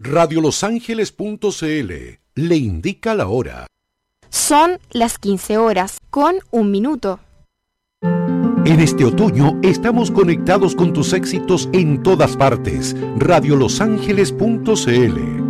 Radiolosangeles.cl le indica la hora. Son las 15 horas con 1 minuto. En este otoño estamos conectados con tus éxitos en todas partes. Radiolosangeles.cl